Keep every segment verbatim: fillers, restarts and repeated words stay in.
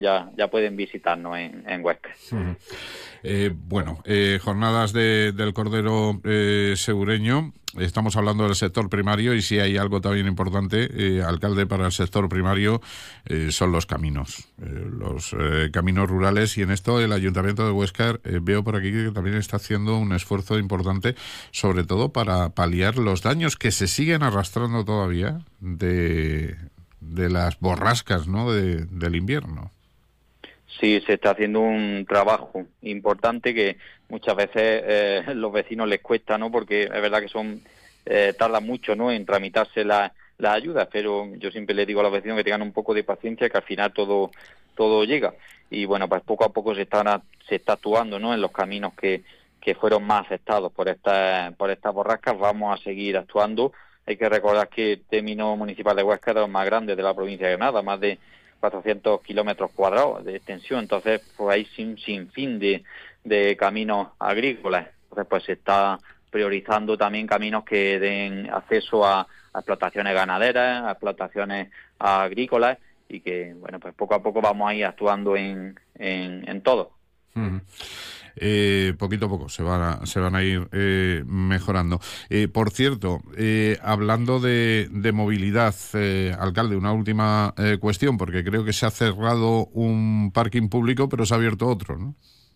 ya, ya pueden visitarnos en, en Huesca. Uh-huh. Eh, bueno, eh, jornadas de, del Cordero eh, Segureño. Estamos hablando del sector primario y si hay algo también importante, eh, alcalde, para el sector primario eh, son los caminos, eh, los eh, caminos rurales, y en esto el Ayuntamiento de Huescar eh, veo por aquí que también está haciendo un esfuerzo importante, sobre todo para paliar los daños que se siguen arrastrando todavía de, de las borrascas, ¿no?, de, del invierno. Sí, se está haciendo un trabajo importante que muchas veces eh, los vecinos les cuesta, ¿no? Porque es verdad que son eh, tardan mucho, ¿no?, en tramitarse las la ayudas, pero yo siempre les digo a los vecinos que tengan un poco de paciencia, que al final todo todo llega. Y bueno, pues poco a poco se está se está actuando, ¿no?, en los caminos que que fueron más afectados por estas por estas borrascas. Vamos a seguir actuando. Hay que recordar que el término municipal de Huesca es de los más grandes de la provincia de Granada, más de cuatrocientos kilómetros cuadrados de extensión, entonces pues hay un sinfín de, de caminos agrícolas. Entonces pues se está priorizando también caminos que den acceso a, a explotaciones ganaderas, a explotaciones agrícolas, y que bueno, pues poco a poco vamos a ir actuando en, en, en todo. Uh-huh. Eh, poquito a poco se van a, se van a ir eh, mejorando. Eh, por cierto, eh, hablando de, de movilidad, eh, alcalde, una última eh, cuestión, porque creo que se ha cerrado un parking público, pero se ha abierto otro, ¿no?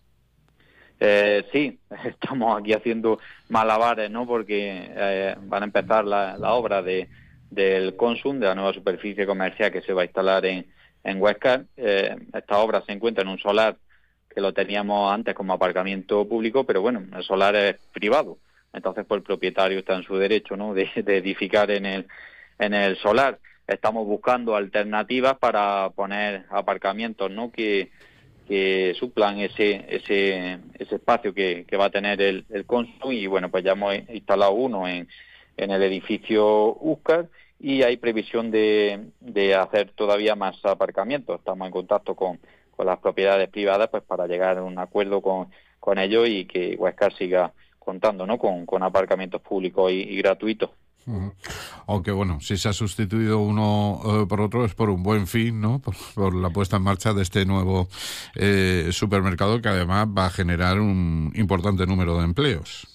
Eh, sí, estamos aquí haciendo malabares, ¿no?, porque eh, van a empezar la, la obra de del Consum, de la nueva superficie comercial que se va a instalar en, en Huesca. Eh, esta obra se encuentra en un solar que lo teníamos antes como aparcamiento público, pero bueno, el solar es privado, entonces pues el propietario está en su derecho, ¿no?, de, de edificar en el en el solar. Estamos buscando alternativas para poner aparcamientos, ¿no?, que que suplan ese ese ese espacio que, que va a tener el, el Consum, y bueno, pues ya hemos instalado uno en en el edificio Huescar, y hay previsión de de hacer todavía más aparcamientos. Estamos en contacto con con las propiedades privadas, pues para llegar a un acuerdo con, con ellos y que Huescar siga contando, ¿no?, con, con aparcamientos públicos y, y gratuitos. Uh-huh. Aunque bueno, si se ha sustituido uno eh, por otro es por un buen fin, ¿no?, por, por la puesta en marcha de este nuevo eh, supermercado, que además va a generar un importante número de empleos.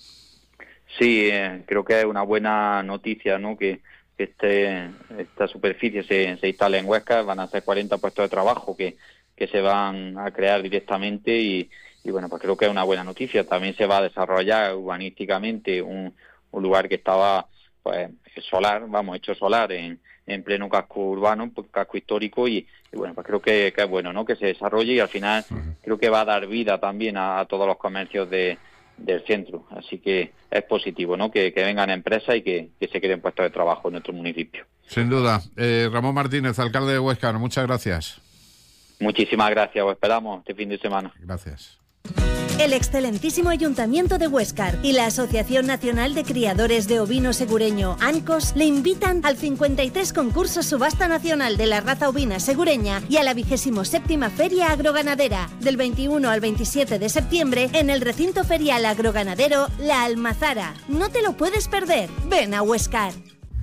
Sí, eh, creo que es una buena noticia, ¿no?, que este esta superficie se, se instale en Huesca. Van a ser cuarenta puestos de trabajo que que se van a crear directamente, y, y bueno, pues creo que es una buena noticia. También se va a desarrollar urbanísticamente un, un lugar que estaba pues solar, vamos, hecho solar en, en pleno casco urbano, pues, casco histórico, y, y bueno, pues creo que, que es bueno, ¿no?, que se desarrolle, y al final uh-huh. creo que va a dar vida también a, a todos los comercios de, del centro. Así que es positivo, ¿no?, que, que vengan empresas y que, que se creen puestos de trabajo en nuestro municipio. Sin duda. Eh, Ramón Martínez, alcalde de Huesca, muchas gracias. Muchísimas gracias, os esperamos este fin de semana. Gracias. El excelentísimo Ayuntamiento de Huescar y la Asociación Nacional de Criadores de Ovino Segureño, ANCOS, le invitan al cincuenta y tres concurso Subasta Nacional de la Raza Ovina Segureña y a la vigésimo séptima Feria Agroganadera, del veintiuno al veintisiete de septiembre, en el recinto ferial agroganadero La Almazara. No te lo puedes perder. Ven a Huescar.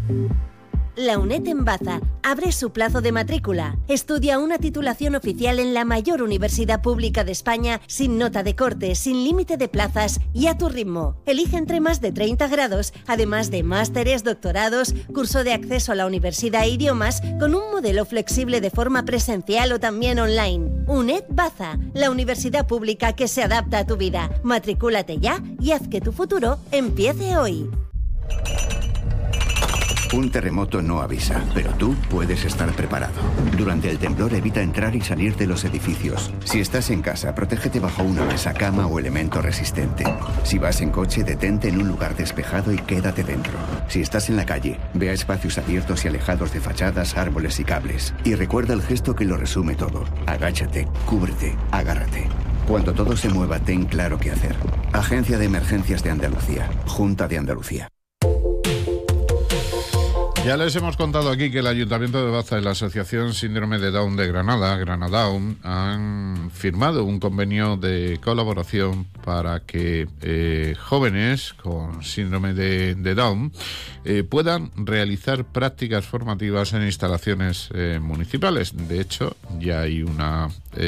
La UNED en Baza abre su plazo de matrícula. Estudia una titulación oficial en la mayor universidad pública de España, sin nota de corte, sin límite de plazas y a tu ritmo. Elige entre más de treinta grados, además de másteres, doctorados, curso de acceso a la universidad e idiomas, con un modelo flexible de forma presencial o también online. UNED Baza, la universidad pública que se adapta a tu vida. Matricúlate ya y haz que tu futuro empiece hoy. Un terremoto no avisa, pero tú puedes estar preparado. Durante el temblor evita entrar y salir de los edificios. Si estás en casa, protégete bajo una mesa, cama o elemento resistente. Si vas en coche, detente en un lugar despejado y quédate dentro. Si estás en la calle, ve a espacios abiertos y alejados de fachadas, árboles y cables. Y recuerda el gesto que lo resume todo. Agáchate, cúbrete, agárrate. Cuando todo se mueva, ten claro qué hacer. Agencia de Emergencias de Andalucía. Junta de Andalucía. Ya les hemos contado aquí que el Ayuntamiento de Baza y la Asociación Síndrome de Down de Granada, Granadaun, han firmado un convenio de colaboración para que eh, jóvenes con síndrome de, de Down eh, puedan realizar prácticas formativas en instalaciones eh, municipales. De hecho, ya hay una... Eh,